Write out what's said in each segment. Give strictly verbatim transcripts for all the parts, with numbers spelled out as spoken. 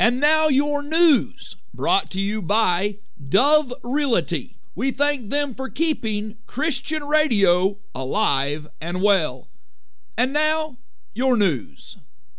And now your news, brought to you by Dove Realty. We thank them for keeping Christian radio alive and well. And now, your news.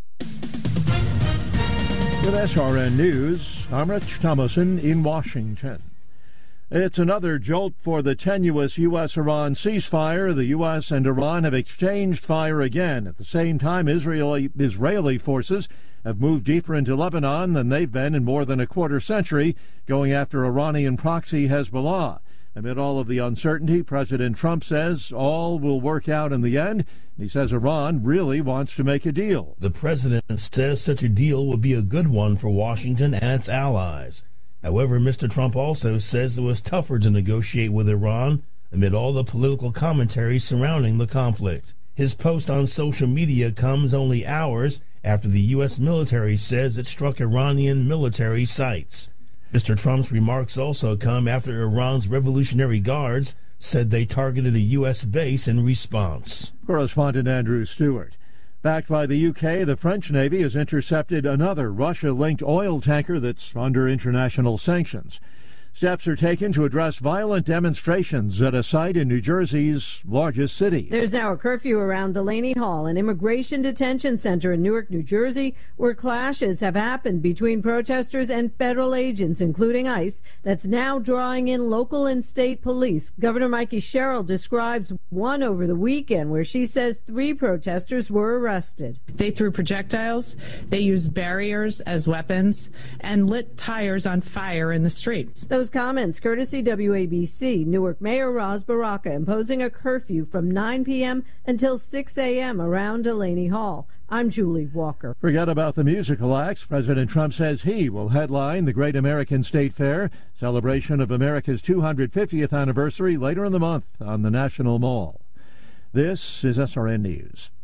With S R N News, I'm Rich Thomason in Washington. It's another jolt for the tenuous U S Iran ceasefire. The U S and Iran have exchanged fire again. At the same time, Israeli, Israeli forces have moved deeper into Lebanon than they've been in more than a quarter century, going after Iranian proxy Hezbollah. Amid all of the uncertainty, President Trump says all will work out in the end. He says Iran really wants to make a deal. The president says such a deal would be a good one for Washington and its allies. However, Mister Trump also says it was tougher to negotiate with Iran amid all the political commentary surrounding the conflict. His post on social media comes only hours after the U S military says it struck Iranian military sites. Mister Trump's remarks also come after Iran's Revolutionary Guards said they targeted a U S base in response. Correspondent Andrew Stewart. Backed by the U K, the French Navy has intercepted another Russia-linked oil tanker that's under international sanctions. Steps are taken to address violent demonstrations at a site in New Jersey's largest city. There's now a curfew around Delaney Hall, an immigration detention center in Newark, New Jersey, where clashes have happened between protesters and federal agents, including ICE, that's now drawing in local and state police. Governor Mikey Sherrill describes one over the weekend where she says three protesters were arrested. They threw projectiles, they used barriers as weapons, and lit tires on fire in the streets. Those comments courtesy W A B C. Newark Mayor Ros Baraka imposing a curfew from nine p.m. until six a.m. around Delaney Hall. I'm Julie Walker. Forget about the musical acts. President Trump says he will headline the Great American State Fair, celebration of America's two hundred fiftieth anniversary later in the month on the National Mall. This is S R N News.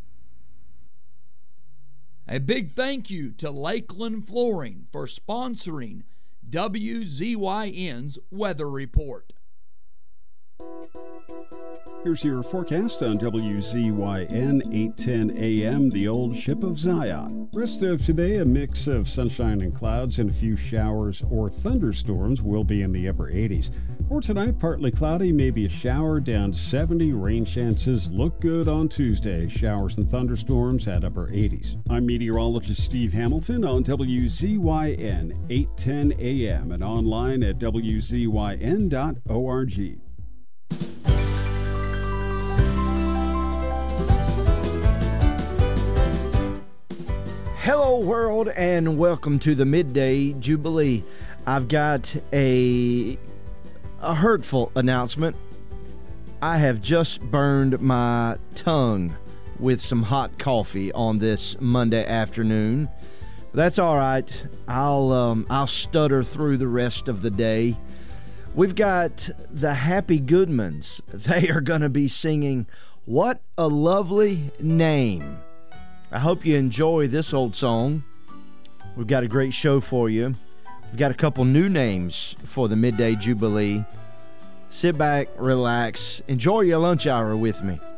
A big thank you to Lakeland Flooring for sponsoring W Z Y N's Weather Report. Here's your forecast on W Z Y N, eight ten a.m., the old ship of Zion. Rest of today, a mix of sunshine and clouds, and a few showers or thunderstorms will be in the upper eighties. For tonight, partly cloudy, maybe a shower, down to seventy. Rain chances look good on Tuesday. Showers and thunderstorms at upper eighties. I'm meteorologist Steve Hamilton on W Z Y N, eight ten a.m. and online at w z y n dot org. Hello, world, and welcome to the Midday Jubilee. I've got a, a hurtful announcement. I have just burned my tongue with some hot coffee on this Monday afternoon. That's all right. I'll um, I'll stutter through the rest of the day. We've got the Happy Goodmans. They are going to be singing "What a Lovely Name." I hope you enjoy this old song. We've got a great show for you. We've got a couple new names for the Midday Jubilee. Sit back, relax, enjoy your lunch hour with me.